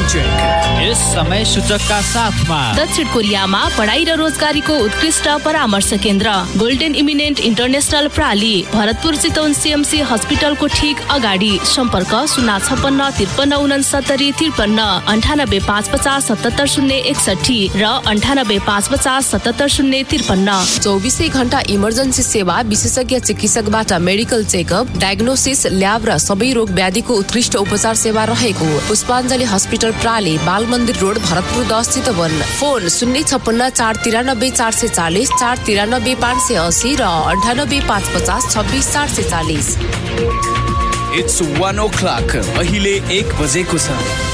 check यस समय सूचकका साथमा दक्षिण कोरियामा पढाइ र रोजगारीको उत्कृष्ट परामर्श केन्द्र golden eminent international प्राली Bharatpur Chitwan CMC हस्पिटलको ठीक अगाडि सम्पर्क 0566953598550776061 र 9855777053 24 घण्टा इमर्जेन्सी सेवा विशेषज्ञ चिकित्सकबाट मेडिकल चेकअप डायग्नोसिस ल्याब र सबै रोग व्याधिको उत्कृष्ट उपचार सेवा रहेको पुष्पाञ्जली हस्पिटल प्राली बाल मन्दिर रोड भरतपुर 10 चितवन फोन 056 493 440 493 580 र 98 550 26 440 It's 1 o'clock अहिले 1 बजेको छ